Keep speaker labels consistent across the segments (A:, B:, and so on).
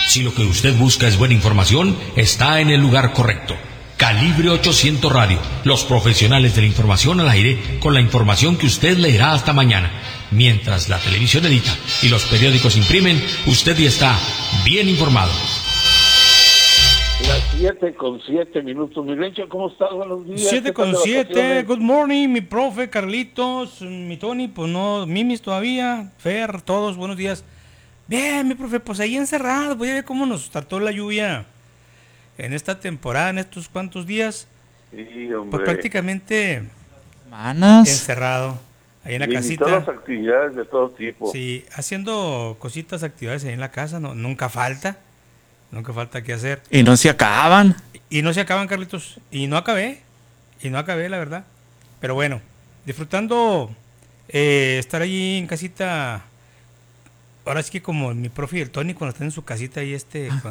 A: Si lo que usted busca es buena información, está en el lugar correcto. Calibre 800 Radio, los profesionales de la información al aire, con la información que usted leerá hasta mañana. Mientras la televisión edita y los periódicos imprimen, usted ya está bien informado.
B: Las 7:07 minutos. Mi Lencho, ¿cómo estás? Buenos días.
C: 7:07, good morning, mi profe, Carlitos, mi Tony, pues no, Mimis todavía, Fer, todos, buenos días. Bien, mi profe, pues ahí encerrado, voy a ver cómo nos trató la lluvia en esta temporada, en estos cuantos días.
B: Sí, hombre.
C: Pues prácticamente
D: Manas.
C: encerrado, ahí en la casita.
B: Todas las actividades de todo tipo.
C: Sí, haciendo cositas, actividades ahí en la casa, no, nunca falta que hacer.
D: Y no se acaban.
C: Y no se acaban, Carlitos, y no acabé, la verdad. Pero bueno, disfrutando estar allí en casita. Ahora sí que como mi profe y el Tony cuando están en su casita ahí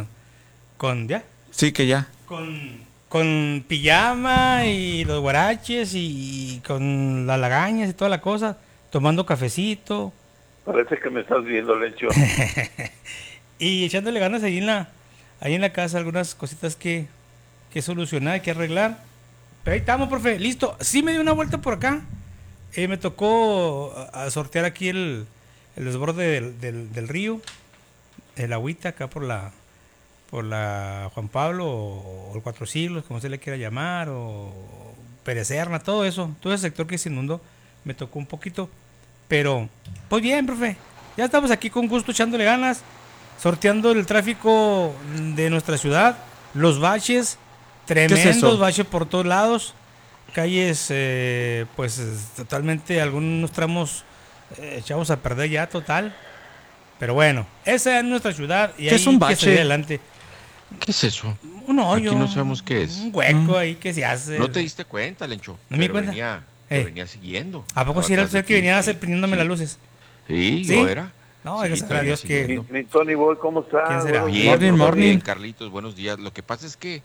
C: con ¿ya?
D: Sí, que ya.
C: Con pijama y los guaraches y con las lagañas y toda la cosa, tomando cafecito.
B: Parece que me estás viendo, Lencho.
C: Y echándole ganas ahí en la casa, algunas cositas que solucionar, que arreglar. Pero ahí estamos, profe, listo. Sí me dio una vuelta por acá. Me tocó a sortear aquí el desborde del río, el agüita acá por la Juan Pablo o el Cuatro Siglos, como se le quiera llamar, o Pérez Serna, todo ese sector que se inundó, me tocó un poquito, pero pues bien, profe, ya estamos aquí con gusto echándole ganas, sorteando el tráfico de nuestra ciudad, los baches, tremendos baches por todos lados, calles pues totalmente, algunos tramos echamos a perder ya total, pero bueno, esa es nuestra ciudad y
D: ¿qué es un bache?
C: Que seguir adelante.
E: ¿Qué es eso?
C: Un hoyo.
E: Aquí no sabemos qué es.
C: Un hueco ahí que se hace.
E: ¿No te diste cuenta, Lencho?
C: ¿No me di cuenta?
E: Venía siguiendo.
C: ¿A poco si era usted que venía prendiéndome las luces?
E: Sí, yo era.
C: No, gracias a Dios que...
B: Mi Tony Boy, ¿cómo estás?
C: ¿Quién será?
E: Morning, Carlitos, buenos días. Lo que pasa es que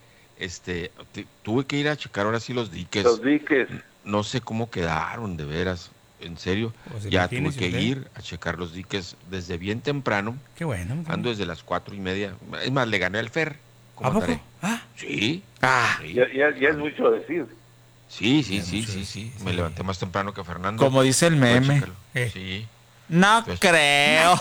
E: tuve que ir a checar ahora sí los diques.
B: Los diques.
E: No sé cómo quedaron, de veras. En serio,
C: pues
E: ya tuve que ir a checar los diques desde bien temprano.
C: Qué bueno.
E: Ando desde las 4:30. Es más, le gané al Fer.
C: ¿A poco?
E: Sí.
B: Sí. Ya es mucho decir.
E: Sí. Me levanté más temprano que Fernando.
D: Como dice el meme.
E: Sí.
D: No entonces, creo.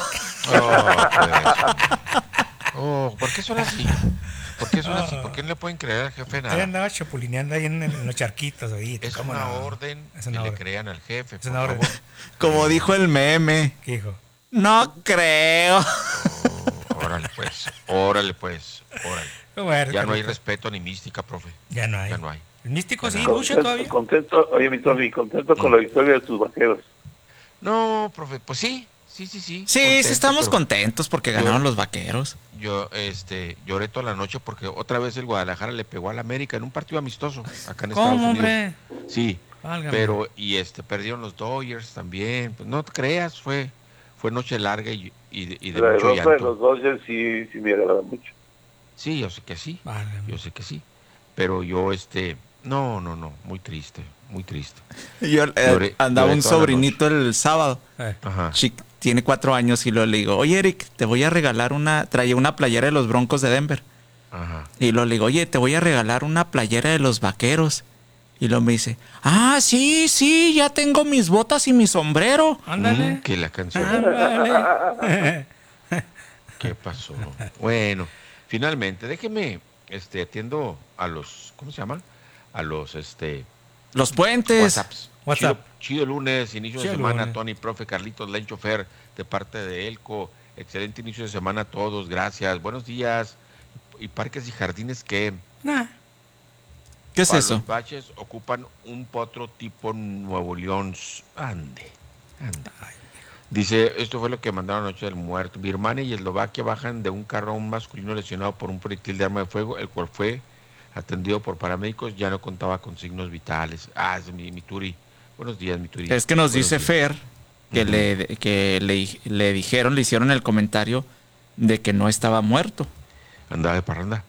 E: ¿Por qué son así? ¿Por qué no le pueden creer al jefe nada?
C: Él andaba chapulineando ahí en los charquitos ahorita.
E: Es una orden que le crean al jefe, por
C: favor.
D: Como dijo el meme.
C: ¿Qué dijo?
D: No creo.
E: Órale pues. Ya no hay respeto ni mística, profe.
C: Ya no hay. El místico sí, lucha todavía.
B: Contento, oye, mi Tony, contento con la victoria de tus vaqueros.
E: No, profe, pues sí.
D: Sí, estamos contentos porque ganaron los vaqueros.
E: Yo lloré toda la noche porque otra vez el Guadalajara le pegó al América en un partido amistoso acá en Estados Unidos.
C: Hombre?
E: Sí,
C: válgame.
E: Pero perdieron los Dodgers también. Pues no te creas, fue noche larga y de
B: la
E: mucho llanto.
B: De los Dodgers sí me agrada mucho.
E: Sí, yo sé que sí.
C: Válgame.
E: Yo sé que sí. Pero yo no, muy triste.
D: Yo andaba un sobrinito el sábado.
E: Ajá.
D: Tiene 4 años y le digo, oye Eric, te voy a regalar traía una playera de los Broncos de Denver.
E: Ajá.
D: Y le digo, oye, te voy a regalar una playera de los Vaqueros. Y me dice, sí, ya tengo mis botas y mi sombrero.
C: Ándale.
E: Que la canción.
C: Ándale.
E: ¿Qué pasó? Bueno, finalmente, déjeme, atiendo a los, ¿cómo se llaman? A los,
D: los puentes.
E: WhatsApps.
C: WhatsApp.
E: Chido lunes, inicio de
C: Chido
E: semana,
C: lunes.
E: Tony, profe, Carlitos, Lencho, Fer, de parte de Elco. Excelente inicio de semana a todos, gracias. Buenos días. ¿Y parques y jardines qué?
C: Nah.
D: ¿Qué es
E: Para
D: eso?
E: Los baches ocupan un potro tipo Nuevo León. Ande. Dice, esto fue lo que mandaron anoche del muerto. Birmania y Eslovaquia bajan de un carro a un masculino lesionado por un proyectil de arma de fuego, el cual fue atendido por paramédicos, ya no contaba con signos vitales. Es mi Turi. Buenos días, mi Turi.
D: Es que nos dice Fer que le dijeron, le hicieron el comentario de que no estaba muerto.
E: Andaba de parranda.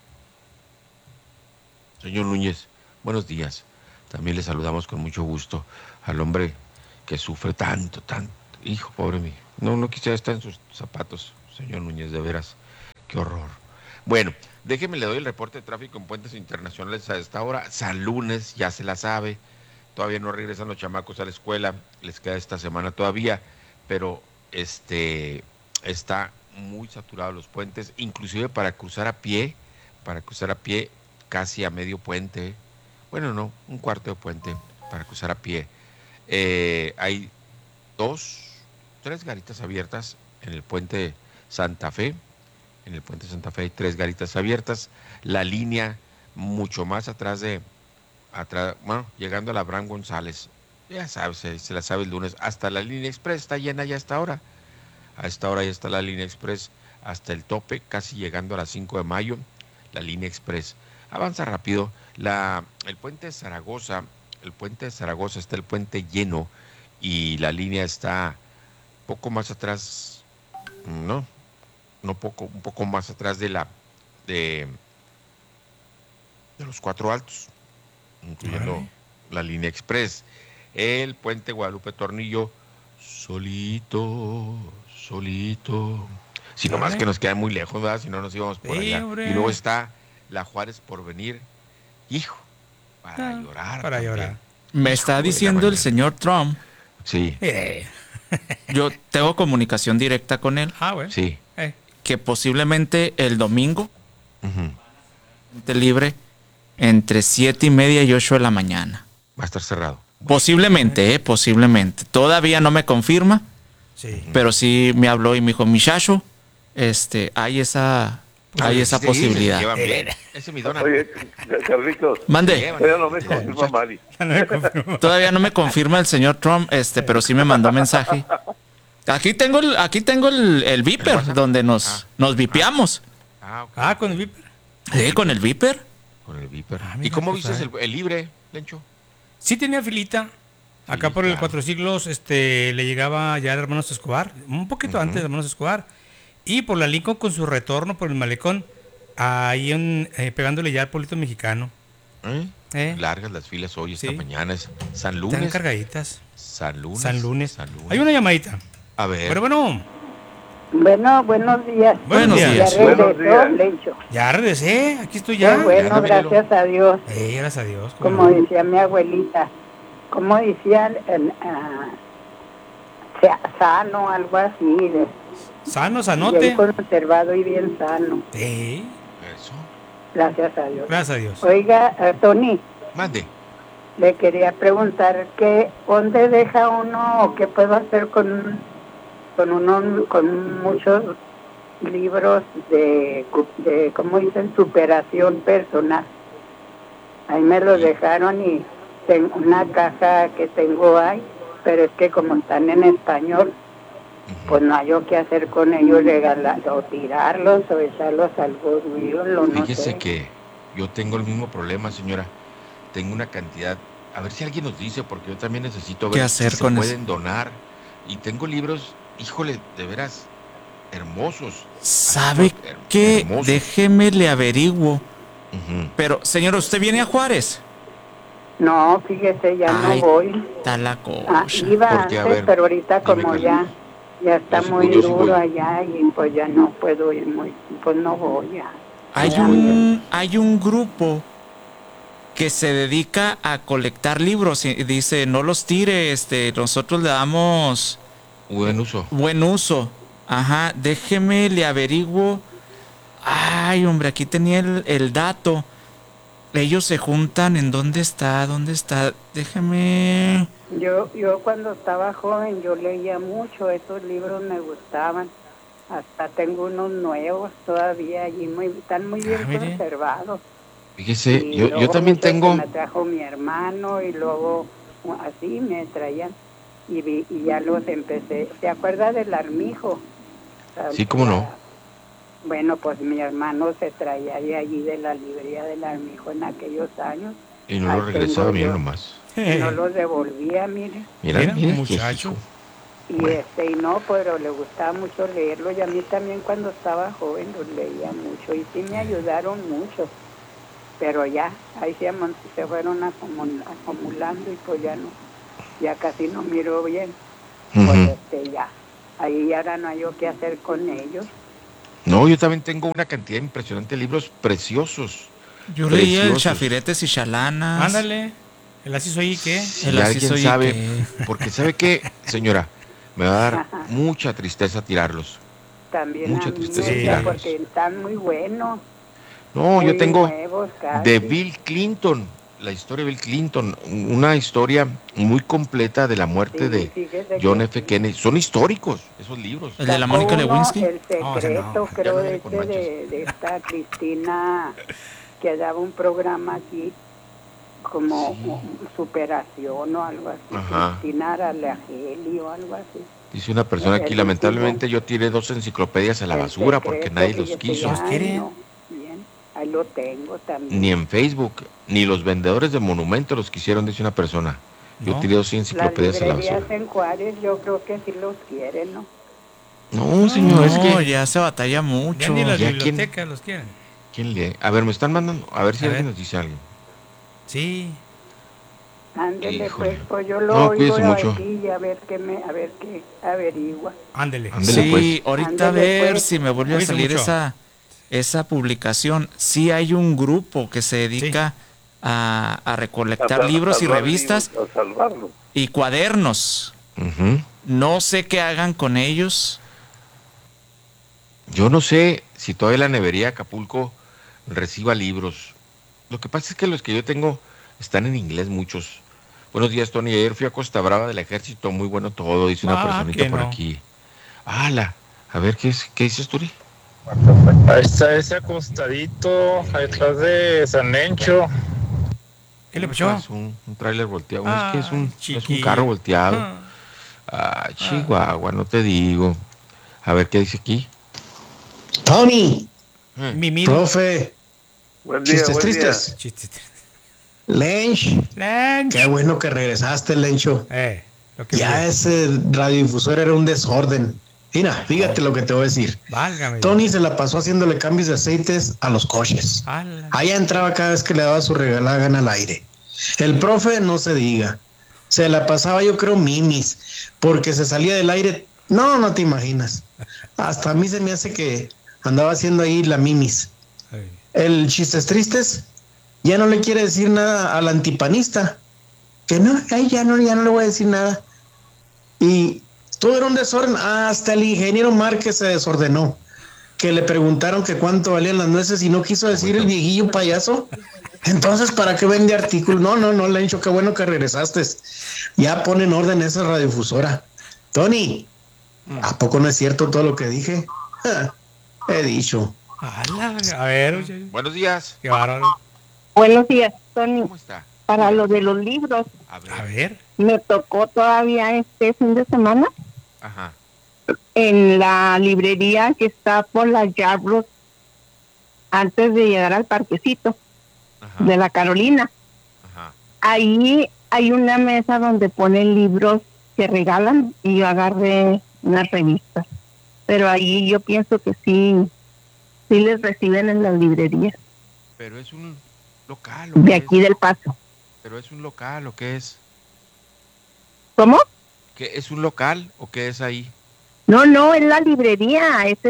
E: Señor Núñez, buenos días. También le saludamos con mucho gusto al hombre que sufre tanto. Hijo, pobre mío. No quisiera estar en sus zapatos, señor Núñez, de veras. Qué horror. Bueno, déjeme, le doy el reporte de tráfico en puentes internacionales a esta hora. San Lunes, ya se la sabe. Todavía no regresan los chamacos a la escuela. Les queda esta semana todavía. Pero está muy saturado los puentes, inclusive para cruzar a pie casi a medio puente. Bueno, no, un cuarto de puente para cruzar a pie. Hay 3 garitas abiertas en el puente Santa Fe. En el puente Santa Fe hay 3 garitas abiertas. La línea mucho más atrás, bueno, llegando a la Abraham González. Ya sabes, se la sabe el lunes. Hasta la línea express está llena ya hasta ahora. A esta hora ya está la línea express hasta el tope, casi llegando a las 5 de mayo. La línea express avanza rápido. El puente de Zaragoza está el puente lleno y la línea está poco más atrás, un poco más atrás de los 4 Altos, incluyendo la línea express. El puente Guadalupe Tornillo solito. Si no más que nos queda muy lejos, ¿verdad? Si no nos íbamos por allá.
C: Hombre.
E: Y luego está la Juárez Porvenir. Hijo, para llorar.
C: Para llorar.
D: Me está diciendo el señor Trump.
E: Sí.
D: Yo tengo comunicación directa con él.
C: Bueno.
E: Sí.
D: Que posiblemente el domingo
E: Uh-huh.
D: libre entre 7:30 y 8 de la mañana.
E: Va a estar cerrado.
D: Posiblemente. Todavía no me confirma,
C: Sí.
D: pero sí me habló y me dijo, muchacho, hay esa posibilidad.
E: Llevan bien. Ese es mi dona.
B: Oye, Carlitos,
D: Mande.
B: todavía no me confirma Mari.
D: Todavía no me confirma el señor Trump, pero sí me mandó mensaje. Aquí tengo el Viper, donde nos vipeamos.
E: Ok.
C: Con el Viper.
D: Sí, con el Viper.
E: Con el Viper.
C: Mira,
E: ¿Y cómo
C: pues,
E: viste el libre, Lencho?
C: Sí tenía filita. Acá
E: Sí,
C: por el
E: claro.
C: 4 Siglos le llegaba ya el Hermanos Escobar, un poquito antes de Hermanos Escobar. Y por la Lincoln con su retorno por el malecón, ahí pegándole ya al pueblito mexicano.
E: Largas las filas hoy, esta
C: Sí.
E: mañana. Es San
C: Están
E: Lunes.
C: cargaditas.
E: San Lunes.
C: San Lunes. Hay una llamadita.
E: A ver.
C: Pero bueno,
F: Bueno, buenos días.
C: Buenos días.
F: Ya regresó,
B: Buenos días.
F: Lencho.
C: ya regresé, aquí estoy
F: Qué
C: ya.
F: bueno,
E: Ya, dámelo.
F: gracias a Dios.
C: Gracias a Dios.
F: Como decía mi abuelita, como decía sano, algo así,
C: Sano,
F: bien
C: sanote.
F: conservado y bien sano.
E: Eso.
F: Gracias a Dios.
C: Gracias a Dios.
F: Oiga, Tony,
E: Mande.
F: le quería preguntar que dónde deja uno o qué puedo hacer con muchos libros de ¿cómo dicen? Superación personal. Ahí me los dejaron y tengo una caja que tengo ahí, pero es que como están en español, pues no hay yo qué hacer con ellos, regalarlos o tirarlos o echarlos al bolsillo, no
E: Fíjese
F: sé.
E: que yo tengo el mismo problema, señora. Tengo una cantidad. A ver si alguien nos dice, porque yo también necesito ver
D: ¿Qué hacer
E: si
D: con
E: se
D: eso?
E: pueden donar. Y tengo libros, híjole, de veras, hermosos.
D: ¿Sabe qué?
E: Hermosos.
D: Déjeme le averiguo.
E: Ujú.
D: Pero, señora, ¿usted viene a Juárez?
F: No, fíjese, ya
D: Ay,
F: no voy.
D: Está la cosa.
F: Iba
E: Porque, a
F: antes,
E: ver,
F: pero ahorita
E: dime,
F: como
E: Carlos.
F: ya está
E: Yo sí
F: muy
E: voy, yo sí
F: duro
E: voy.
F: allá y pues ya no puedo ir pues no voy ya.
D: Hay un grupo que se dedica a colectar libros y dice, no los tire, nosotros le damos
E: Buen uso.
D: buen uso. Ajá, déjeme le averiguo. Ay, hombre, aquí tenía el dato. Ellos se juntan en ¿dónde está? Déjeme.
F: Yo cuando estaba joven yo leía mucho, esos libros me gustaban. Hasta tengo unos nuevos todavía allí, están muy bien
C: mire.
F: conservados.
E: Fíjese,
F: Y
E: yo
F: luego
E: también
F: muchos
E: tengo.
F: que me trajo mi hermano y luego así me traían y ya los empecé. ¿Se acuerda del Armijo?
E: Sí, cómo no.
F: Bueno, pues mi hermano se traía de allí de la librería del Armijo en aquellos años.
E: Y no
F: Ahí
E: lo regresaba,
F: tengo
E: miren
F: yo.
E: nomás.
F: Y no los devolvía, mire.
C: Mira,
E: Mira,
C: muchacho.
F: Y
E: Bueno.
F: y no, pero le gustaba mucho leerlo y a mí también cuando estaba joven los leía mucho y sí me ayudaron mucho. Pero ya, ahí se fueron acumulando y pues ya casi no miro bien. Pues
E: Ujú.
F: ya, ahí ahora no hay yo qué hacer con ellos.
E: No, yo también tengo una cantidad impresionante de libros preciosos.
D: Yo leí el
E: Preciosos.
D: Chafiretes y Chalanas.
C: Ándale. El así soy qué.
E: Si
D: El así
E: alguien
D: soy
E: sabe,
D: que-
E: porque sabe que, señora, me va a dar
F: Ajá.
E: mucha tristeza tirarlos.
F: También
E: Mucha
F: a mí,
E: tristeza
C: Sí.
F: oiga, porque están muy buenos.
E: No, yo
F: muy
E: tengo
F: nuevos casi.
E: de Bill Clinton, la historia de Bill Clinton, una historia muy completa de la muerte
F: Sí,
E: de
F: fíjese
E: John
F: que
E: F.
F: sí.
E: Kennedy. Son históricos esos libros.
D: ¿El de la
F: Sacó
D: Mónica
F: uno,
D: Lewinsky?
F: El
C: No, ese
F: secreto,
C: no.
F: creo,
E: Ya no
F: de,
E: viene con
F: este,
E: manchas.
F: de esta Cristina, que daba un programa aquí, como superación o algo así.
E: Ajá.
F: Cristina Aralageli o algo así.
E: Dice una persona aquí,
F: El
E: lamentablemente yo tiré 2 enciclopedias a la
F: El
E: basura
F: secreto,
E: porque nadie los
F: fíjese,
E: quiso.
C: ¿Los
F: ay,
C: quieren?
F: no, bien, ahí lo tengo también.
E: Ni en Facebook, ni los vendedores de monumentos los quisieron, dice una persona. Yo
C: No.
E: tiré 2
F: Las
E: enciclopedias a la
F: librerías
E: basura.
F: en Juárez yo creo que sí los quieren, ¿no?
E: No, señor, es
D: No,
E: que...
D: ya se batalla
C: Ya
D: mucho.
C: ni las
E: Ya
C: bibliotecas los quieren.
E: ¿Quién lee? A ver, me están mandando, a ver si
C: A
E: alguien
C: ver.
E: nos dice algo.
C: Sí.
F: Ándele,
E: Híjole.
F: pues yo lo
E: No,
F: oigo
E: cuídese mucho.
F: aquí y a ver qué averigua.
C: Ándele.
E: Ándele,
D: Sí,
E: pues.
D: ahorita a
F: Ándele,
D: ver
F: pues.
D: si me vuelve a
C: Cuídese
D: salir
C: mucho.
D: esa publicación. Sí hay un grupo que se dedica a recolectar libros y revistas
B: A salvarlo.
D: y cuadernos.
E: Ujú.
D: No sé qué hagan con ellos.
E: Yo no sé si todavía la nevería de Acapulco reciba libros. Lo que pasa es que los que yo tengo están en inglés muchos. Buenos días, Tony. Ayer fui a Costa Brava del Ejército. Muy bueno todo, dice una
C: Ah,
E: personita
C: que
E: por
C: no.
E: aquí. ¡Hala! A ver, ¿qué dices, Turi?
G: Ahí está ese acostadito, ahí atrás de San Lencho.
C: ¿Qué le pasó?
E: Es un tráiler volteado.
C: Ah,
E: es que es un
C: chiquillo.
E: carro volteado.
C: Ah.
E: Ah, Chihuahua, no te digo. A ver, ¿qué dice aquí?
H: Tony,
C: Mimir.
H: profe,
B: Buen día,
H: chistes
B: buen día.
H: tristes.
C: Chistes.
H: Lench,
C: Lanch.
H: qué bueno que regresaste, Lencho.
C: Lo que
H: Ya
C: fue.
H: ese radiodifusor era un desorden. Mira, fíjate lo que te voy a decir.
C: Válgame.
H: Tony se la pasó haciéndole cambios de aceites a los coches.
C: Ala.
H: Allá entraba cada vez que le daba su regalada gana al aire. El profe no se diga. Se la pasaba, yo creo, mimis, porque se salía del aire. No te imaginas. Hasta a mí se me hace que andaba haciendo ahí la mimis.
C: Ay.
H: El chistes tristes ya no le quiere decir nada al antipanista. Que no, ay, ya no le voy a decir nada. Y todo era un desorden. Hasta el ingeniero Márquez se desordenó. Que le preguntaron que cuánto valían las nueces y no quiso decir el viejillo payaso. Entonces, ¿para qué vende artículos? No, Lencho, qué bueno que regresaste. Ya pone en orden esa radiodifusora. Tony, ¿a poco no es cierto todo lo que dije? He dicho.
C: Ala. A ver, oye,
E: Buenos días.
C: qué bárbaro.
I: Buenos días, Tony.
E: ¿Cómo está?
I: Para lo de los libros,
E: A ver.
C: A ver.
I: me tocó todavía este fin de semana
E: Ajá.
I: en la librería que está por la Yarbrough, antes de llegar al parquecito
E: Ajá.
I: de la Carolina.
E: Ajá.
I: Ahí hay una mesa donde ponen libros que regalan y yo agarré unas revistas. Pero ahí yo pienso que sí les reciben en las librerías
E: Pero es un local. ¿o
I: de
E: qué
I: aquí
E: es?
I: del Paso.
E: Pero es un local, ¿o qué es?
I: ¿Cómo?
E: ¿Qué es un local o qué es ahí?
I: No, es la librería, es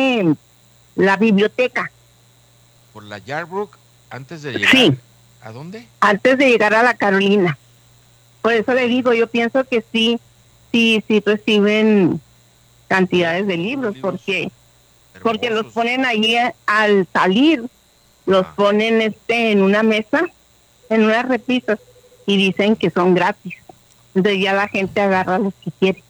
I: la biblioteca.
E: Por la Yarbrough, antes de llegar.
I: Sí.
E: ¿A dónde?
I: Antes de llegar a la Carolina. Por eso le digo, yo pienso que sí reciben cantidades de libros, porque los
E: Hermosos.
I: ponen allí al salir, los
E: Ah.
I: ponen en una mesa, en unas repisas, y dicen que son gratis. Entonces ya la gente agarra los que quiere.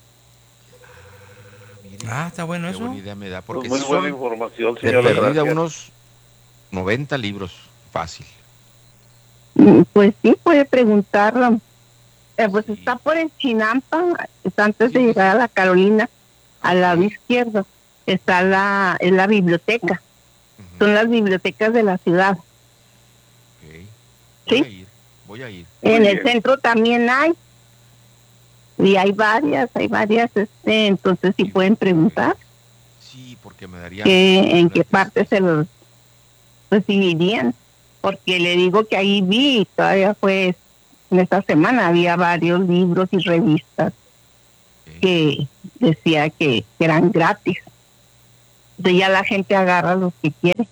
E: Mire,
C: Ah, está bueno
E: qué
C: eso.
E: buena idea me da.
B: Pues
E: Porque
B: muy
E: sí
B: buena
E: son
B: información,
E: de
B: señora.
E: perdida
B: Gracias.
E: unos 90 libros. Fácil.
I: Pues sí, puede preguntarlo. Pues está por el Chinampa, está antes de llegar a la Carolina, al lado izquierdo, está es la biblioteca.
E: Ujú.
I: Son las bibliotecas de la ciudad.
E: Ok.
I: Sí.
E: Voy a ir.
I: En
B: Muy
I: el
B: bien.
I: centro también hay. Y hay varias, entonces sí pueden preguntar
E: Sí, porque me daría...
I: en qué
E: gratis.
I: parte se los recibirían. Porque le digo que ahí vi, todavía fue en esta semana, había varios libros y revistas
E: Ok.
I: que decía que eran gratis. Entonces ya la gente agarra lo que quiere.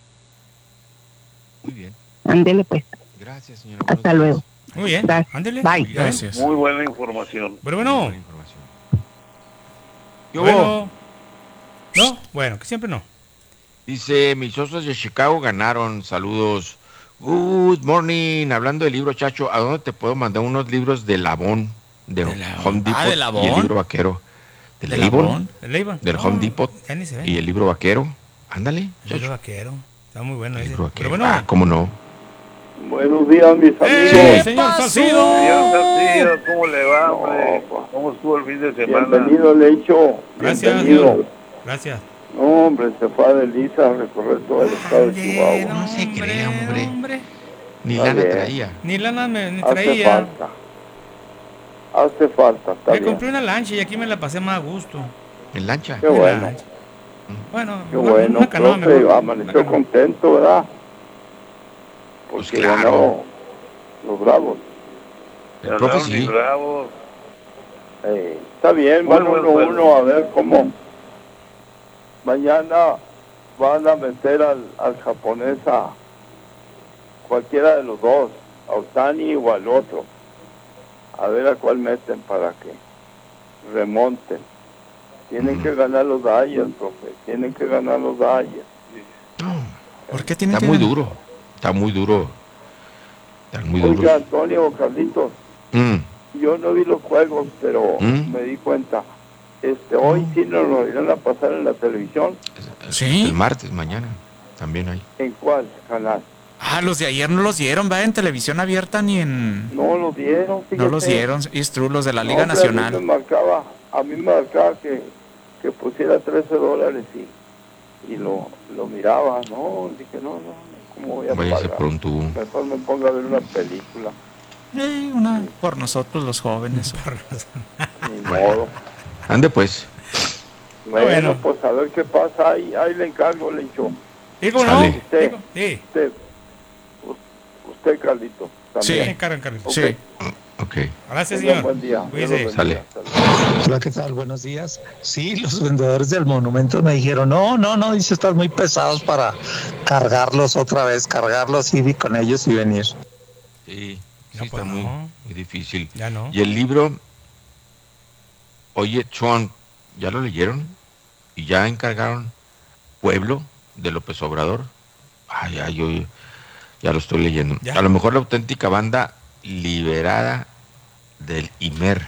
E: Muy bien.
I: Ándele pues.
E: Gracias, señora.
I: Hasta luego.
C: Muy bien.
I: Gracias.
C: Ándele.
I: Bye.
D: Gracias.
B: Muy buena información.
C: Pero bueno.
E: Buena información. ¿Qué hubo?
C: Bueno. No, bueno, que siempre no.
E: Dice, mis osos de Chicago ganaron. Saludos. Good morning. Hablando del libro, Chacho, ¿a dónde te puedo mandar unos libros de Labón? De Home Depot.
D: ¿de Labón?
E: Y el libro vaquero.
D: ¿De
E: Del Avon,
D: Labón?
C: ¿El Leiva?
E: del
C: No,
E: Home Depot.
C: Ya ni se ve.
E: Y el libro vaquero. Ándale,
C: El libro
E: Chacho.
C: vaquero. Está muy bueno
E: El
C: ese.
E: libro
C: Pero
E: vaquero.
C: bueno.
E: Ah, ¿cómo no?
B: Buenos días, mis amigos.
C: Señor Salcido.
B: Señor Salcido, ¿cómo le va, hombre? ¿Cómo estuvo el fin de semana?
H: Bienvenido, Lecho.
C: Gracias,
H: Bienvenido.
C: señor. Gracias.
H: No, hombre, se fue a Delisa a recorrer todo el estado de Chihuahua.
E: No se crea, hombre. Ni
H: Está
E: lana
H: bien.
E: traía.
C: Ni lana me
H: Hace
C: traía.
H: falta. Hace falta, está
C: Me
H: bien.
C: compré una lancha y aquí me la pasé más a gusto.
E: En lancha.
H: Qué
C: Una
H: bueno.
C: lancha. Bueno,
H: Qué bueno,
C: una canoa
H: profe,
C: mejor.
H: amaneció
C: Una canoa.
H: contento, ¿verdad?
E: Pues
H: Porque
E: claro.
H: ganó los Bravos.
E: El profe
B: Ganaron
E: sí.
B: mis Bravos.
H: Está bien,
B: Muy
H: van
B: buen
H: 1-1
B: juego.
H: a ver cómo mañana van a meter al japonés a cualquiera de los dos, a Otani o al otro. A ver a cuál meten para que remonten. Tienen que ganar los Dodgers, profe. Tienen que ganar los Dodgers.
E: No,
D: ¿Por qué tiene
E: está
D: que
E: muy
D: ganar?
E: duro. Está muy duro. Están muy
H: Oiga,
E: duros.
H: Antonio o Carlitos, yo no vi los juegos, pero me di cuenta. Hoy sí nos lo irán a pasar en la televisión.
D: ¿Sí?
E: El martes, mañana. También hay.
H: ¿En cuál canal?
D: Ah, los de ayer no los dieron, va en televisión abierta ni en...
H: No lo dieron, fíjate.
D: No los dieron, it's true, los de la Liga
H: No, hombre,
D: Nacional.
H: A mí me marcaba que pusiera $13 y lo miraba. No, dije, no, ¿cómo voy a
E: Váyase
H: pagar?
E: por un tubo.
H: Mejor me pongo a ver una película.
D: Una por nosotros los jóvenes.
H: Ni modo.
E: Ande pues.
H: Bueno, pues a ver qué pasa. Ahí le encargo, le echo.
C: Digo, no.
E: Sale.
H: Usted, Carlito.
D: Sí.
H: También.
C: Carlitos.
D: Sí.
E: Ok.
C: Gracias,
H: Tenga
C: señor.
H: buen día.
C: Cuídese.
H: Dios los
E: Sale.
H: bendiga. Hasta luego.
J: Hola, ¿qué tal? Buenos días. Sí, los vendedores del monumento me dijeron, no, dice, están muy pesados para cargarlos otra vez, cargarlos y con ellos y venir.
E: Sí,
C: No,
E: está
C: pues
E: muy,
C: no.
E: muy difícil.
C: Ya no.
E: Y el libro, oye, Chuan, ¿ya lo leyeron? ¿Y ya encargaron Pueblo de López Obrador? Yo ya lo estoy leyendo.
C: ¿Ya?
E: A lo mejor la auténtica banda liberada del IMER.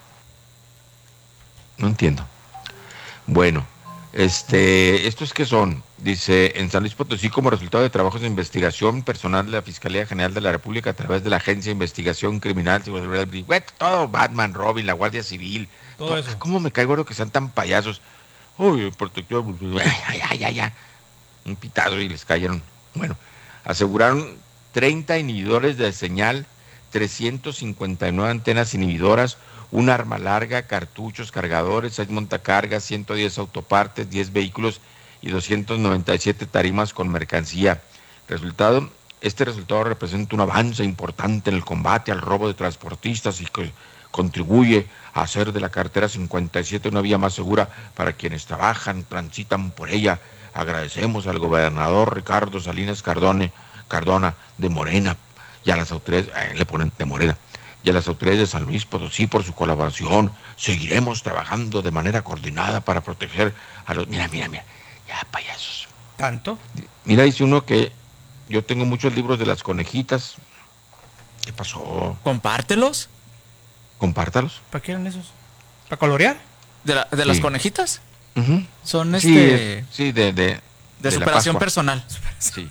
E: No entiendo. Bueno, ¿estos qué son? Dice, en San Luis Potosí, como resultado de trabajos de investigación personal de la Fiscalía General de la República a través de la Agencia de Investigación Criminal, todo Batman, Robin, la Guardia Civil,
C: Todo eso.
E: ¿Cómo me cae gordo que sean tan payasos? Uy, protector, ya. Un pitazo y les cayeron. Bueno, aseguraron 30 inhibidores de señal, 359 antenas inhibidoras, un arma larga, cartuchos, cargadores, 6 montacargas, 110 autopartes, 10 vehículos y 297 tarimas con mercancía. Este resultado representa un avance importante en el combate al robo de transportistas y que contribuye a hacer de la carretera 57 una vía más segura para quienes trabajan, transitan por ella. Agradecemos al gobernador Ricardo Salinas Cardona de Morena y a las autoridades, le ponen de Morena, y a las autoridades de San Luis Potosí por su colaboración. Seguiremos trabajando de manera coordinada para proteger a los... Mira, ya payasos.
C: ¿Tanto?
E: Mira, dice uno que yo tengo muchos libros de las conejitas. ¿Qué pasó?
D: ¿Compártelos?
E: Compártalos.
C: ¿Para qué eran esos? ¿Para colorear?
D: ¿De las conejitas?
E: Uh-huh.
D: Son
E: Sí, de
D: superación
E: la Pascua.
D: personal.
E: Sí.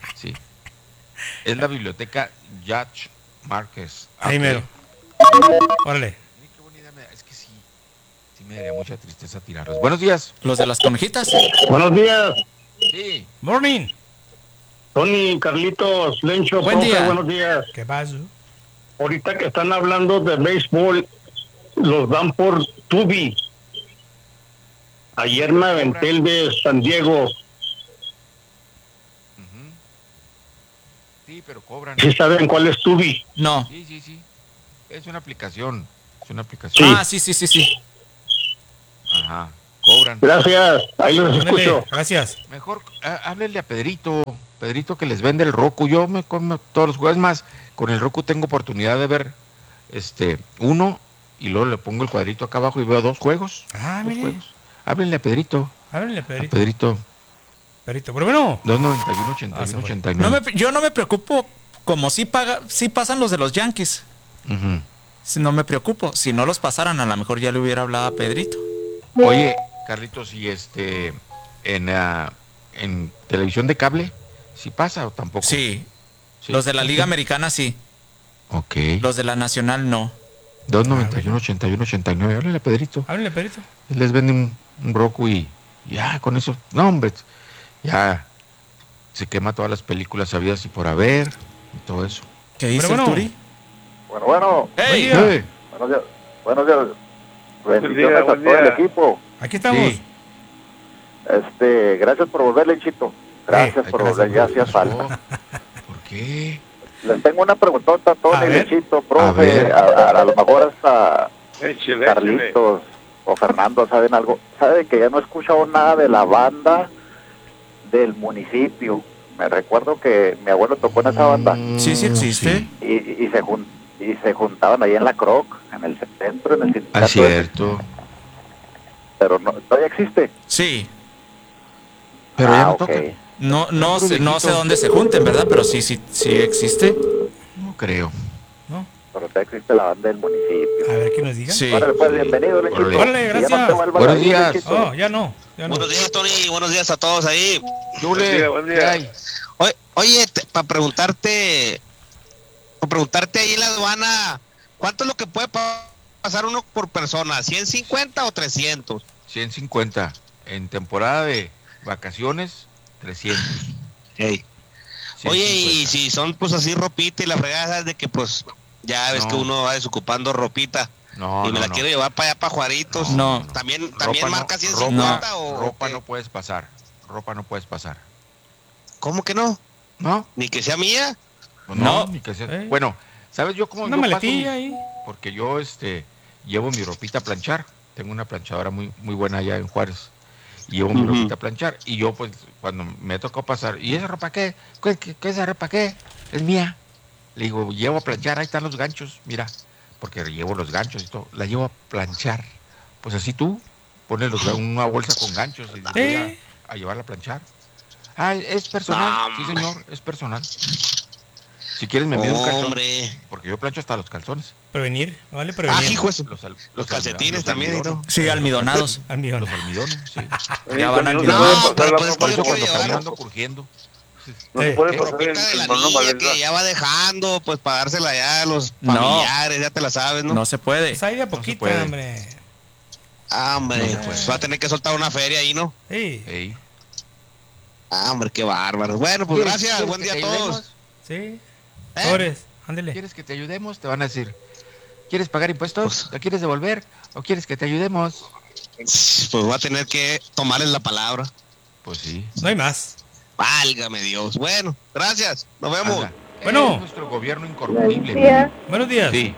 E: Es la biblioteca Judge Márquez.
C: Ahí
E: Ok.
C: mero. Órale.
E: Qué buena idea es que sí me daría mucha tristeza tirarlos. Buenos días.
D: ¿Los de las conejitas?
K: Buenos días,
E: Sí.
C: Morning.
K: Tony, Carlitos, Lencho,
D: Buen
K: profe,
D: día.
K: buenos días.
C: ¿Qué pasó?
K: Ahorita que están hablando de béisbol, los dan por Tubi. Ayer me aventé el de San Diego.
E: Sí, pero cobran.
K: ¿Sí saben cuál es Tubi?
D: No.
E: Sí. Es una aplicación.
K: Sí.
D: Ah, sí.
E: Ajá. cobran.
K: Gracias, ahí los
C: Ándale,
K: escucho.
C: gracias.
E: Mejor háblenle a Pedrito que les vende el Roku. Yo me como todos los juegos, más con el Roku tengo oportunidad de ver uno y luego le pongo el cuadrito acá abajo y veo 2 juegos.
C: Ah,
E: Dos
C: mire.
E: juegos. Háblenle a Pedrito.
C: Háblenle,
E: A
C: Pedrito.
E: Pedrito.
C: Pedrito, pero bueno.
E: 291 81 89.
D: Yo no me preocupo como si pasan los de los Yankees.
E: Ujú.
D: Si no me preocupo. Si no los pasaran, a lo mejor ya le hubiera hablado a Pedrito.
E: Oye, Carlitos, ¿y en televisión de cable sí pasa o tampoco?
D: Sí.
E: Sí.
D: Los de la Liga Americana sí.
E: Ok.
D: Los de la Nacional no.
E: 291 81 89. Háblenle a Pedrito.
C: Háblenle, Pedrito.
E: Él les vende un Roku y ya con eso. No, hombre. Ya se quema todas las películas habidas y por haber y todo eso.
D: ¿Qué dice
C: Pero
D: el
C: bueno.
D: Turi?
L: Bueno,
D: ¡Ey!
C: Buen día.
E: Hey.
L: buenos días. Bendiciones a
K: buen
L: todo el
K: día.
L: equipo.
C: Aquí estamos.
E: Sí.
L: Gracias por volver, Lenchito. Gracias
E: Ay,
L: por
E: gracias,
L: volver, ya hacía
E: ¿qué pasó?
L: falta.
E: ¿Por qué?
L: Les tengo una preguntota a Tony,
C: A ver.
L: Lenchito,
E: A
L: profe.
E: ver.
L: A lo mejor hasta
K: Échale, échale.
L: Carlitos o Fernando saben algo. Saben que ya no he escuchado nada de la banda del municipio. Me recuerdo que mi abuelo tocó en esa banda
D: Sí, sí existe.
E: Sí.
L: y se juntaban ahí en la Croc, en el centro, en el sindicato.
E: Ah, cierto.
L: Pero no, todavía existe.
D: Sí.
E: Pero ya no
L: ok.
E: tocan.
D: No sé dónde se junten, ¿verdad? Pero sí existe.
E: No creo.
L: Pero todavía existe la banda del municipio.
C: A ver qué nos diga.
D: Sí.
L: Órale, pues bienvenido, Lenchito.
C: Órale,
L: Y ya no
C: gracias.
L: te vuelvas
E: Buenos
L: a ir,
E: días.
L: Lenchito.
C: Oh, ya no.
M: Buenos días, Tony. Buenos días a todos ahí.
E: Yule,
K: buen día.
E: ¿qué hay?
M: Oye, para preguntarte ahí en la aduana, ¿cuánto es lo que puede pasar uno por persona? ¿150 o 300?
E: 150. En temporada de vacaciones, 300.
M: Hey. Oye,
E: 150.
M: y si son pues así ropita y la fregada, ¿sabes? De que pues ya ves
E: No.
M: que uno va desocupando ropita
E: No,
M: y me
E: no,
M: la
E: no.
M: quiero llevar para allá, para Juaritos.
D: No.
M: También
E: Ropa
M: marca
E: no,
M: 150 o
E: ropa
M: qué?
E: no puedes pasar. Ropa no puedes pasar.
M: ¿Cómo que no?
E: ¿No?
M: Ni que sea mía.
E: Pues
D: No.
E: Ni que sea.
C: ¿Eh?
E: Bueno, ¿sabes yo cómo
C: Una
E: yo paso
C: maletilla
E: mis-
C: ahí.
E: Porque yo llevo mi ropita a planchar. Tengo una planchadora muy buena allá en Juárez. Y llevo mi
M: Ujú.
E: ropita a planchar. Y yo, pues, cuando me tocó pasar, ¿y esa ropa qué? ¿Qué esa ropa qué? Es mía. Le digo, llevo a planchar, ahí están los ganchos, mira. Porque llevo los ganchos y todo. La llevo a planchar. Pues así tú, pones una bolsa con ganchos y voy a llevarla a planchar. Ah, es personal.
M: No,
E: Sí, señor, es personal. Si quieres me mide un calzón.
M: Hombre.
E: Porque yo plancho hasta los calzones.
C: Prevenir, ¿vale?
M: Ah,
C: Prevenir.
M: hijo de su-
E: Los
M: calcetines
E: los
M: también,
E: almidones.
D: Sí, almidonados.
C: Almidón.
E: Los almidones, sí.
D: Ya van al
K: No,
D: video.
M: No, pero pues es
E: Por
M: que
E: eso
M: yo quiero
E: cuando camino
M: llevar
E: ando curgiendo.
K: No se puede
E: ¿Qué?
K: pasar
M: ropita de la
K: con una
M: niña
K: maleta.
M: que ya va dejando, pues para dársela ya a los
D: No.
M: familiares, ya te la sabes, ¿no?
D: No se puede.
C: Pues ahí de a
E: No se
C: poquito,
E: puede.
C: hombre.
M: Ah, hombre,
E: No se
M: pues
E: puede.
M: va a tener que soltar una feria ahí, ¿no?
C: Sí,
E: Ey.
M: Ah, hombre, qué bárbaro. Bueno, pues
E: ¿Quieres-
M: gracias,
E: quieres
M: buen
E: que
M: día a
E: te
M: todos.
E: ayudemos?
C: sí.
M: ¿Eh?
C: Sobres, ándele.
E: ¿Quieres que te ayudemos? Te van a decir. ¿Quieres pagar impuestos? ¿La quieres devolver? ¿O quieres que te ayudemos?
M: Pues va a tener que tomarles la palabra.
E: Pues sí.
C: No hay más.
M: Válgame Dios. Bueno, gracias. Nos vemos.
E: Anda.
C: Bueno.
E: Es nuestro gobierno
F: Buenos
E: incorruptible.
F: días.
C: Buenos días.
E: Sí.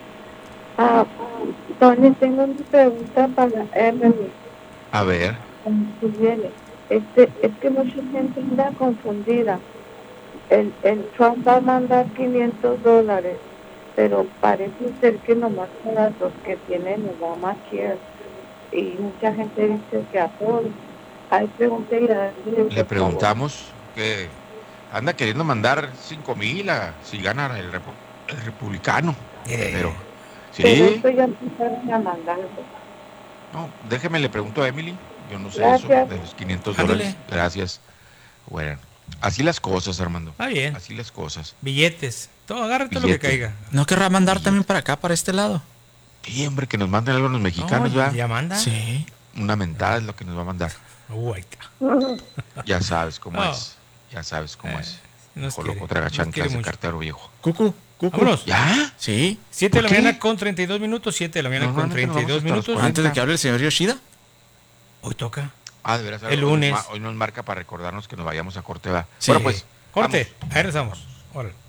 F: Tony, tengo una pregunta para Emily.
E: A ver.
F: Si viene. Es que mucha gente anda confundida. El Trump va a mandar $500, pero parece ser que nomás para los que tienen Obamacare. Y mucha gente dice que a todos. Ahí pregunté
E: Le preguntamos que anda queriendo mandar 5,000 si gana el republicano. Pero, sí.
F: Pero esto ya empezaron a mandar.
E: No, déjeme, le pregunto a Emily. Yo no sé
F: Gracias.
E: eso de los $500.
C: Ándale.
E: Gracias. Bueno, así las cosas, Armando.
C: Está bien.
E: Así las cosas.
C: Billetes. Todo, agárrate lo que
E: Billete.
C: caiga.
D: ¿No querrá mandar también para acá, para este lado?
E: Sí, hombre, que nos manden algo los mexicanos,
C: No,
E: ¿verdad?
C: ya manda.
D: Sí.
E: Una mentada es lo que nos va a mandar.
C: Ahí está.
E: Ya sabes cómo
C: No.
E: es. Ya sabes cómo es.
C: Nos
E: Coloco
C: quiere,
E: otra
C: nos
E: gachancla
C: quiere
E: de
C: mucho.
E: cartero viejo.
D: Cucu.
C: Vámonos.
E: ¿Ya?
D: Sí.
C: 7 de la
E: ¿Por qué?
C: mañana con 32 minutos. 7 de la mañana con
E: Normalmente nos
C: 32
E: vamos hasta los
C: minutos.
E: 40.
D: Antes de que hable el señor Yoshida.
C: Hoy toca.
E: Ah, de veras.
C: El lunes.
E: Hoy nos marca para recordarnos que nos vayamos a corte, ¿verdad?
C: Sí.
E: Bueno, pues.
C: Corte. Ahí regresamos. Órale.